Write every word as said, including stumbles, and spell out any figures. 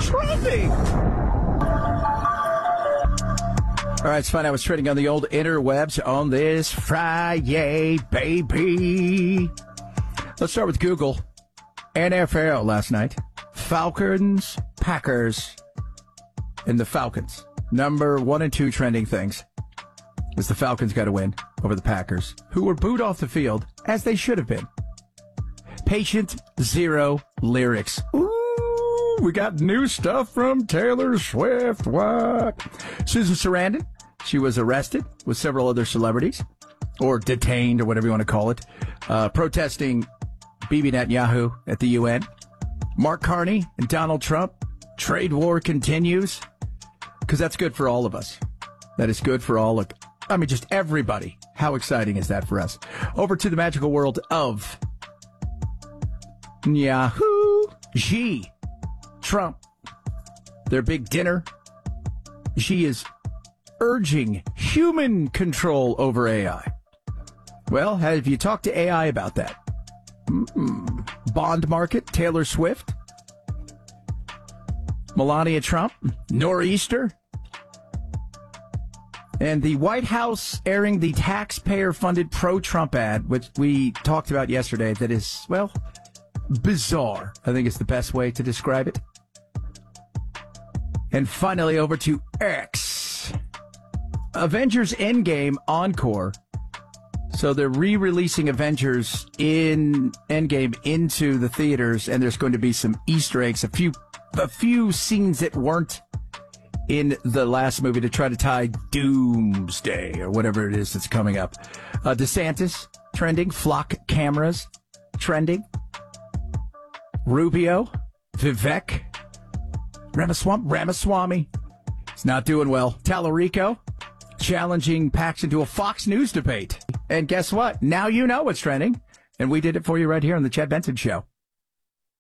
trending. All right, let's find out what's trending on the old interwebs on this Friday, baby. Let's start with Google. N F L last night. Falcons, Packers, and the Falcons. Number one and two trending things is the Falcons got to win over the Packers, who were booed off the field, as they should have been. Patient Zero lyrics. Ooh, we got new stuff from Taylor Swift. What? Susan Sarandon, she was arrested with several other celebrities, or detained, or whatever you want to call it, uh, protesting Bibi Netanyahu at the U N. Mark Carney and Donald Trump, trade war continues, because that's good for all of us. That is good for all of, I mean, just everybody. How exciting is that for us? Over to the magical world of Yahoo! Xi, Trump, their big dinner. Xi is urging human control over A I. Well, have you talked to A I about that? Mm-mm. Bond market, Taylor Swift, Melania Trump, Nor'easter, and the White House airing the taxpayer-funded pro-Trump ad, which we talked about yesterday, that is, well, bizarre, I think is the best way to describe it. And finally, over to X. Avengers Endgame Encore. So they're re-releasing Avengers in Endgame into the theaters, and there's going to be some Easter eggs, a few a few scenes that weren't in the last movie to try to tie Doomsday or whatever it is that's coming up. Uh, DeSantis, trending. Flock cameras, trending. Rubio, Vivek, Ramaswamy, Ramaswamy. It's not doing well. Tallarico, challenging Paxton to a Fox News debate. And guess what? Now you know what's trending. And we did it for you right here on the Chad Benson Show.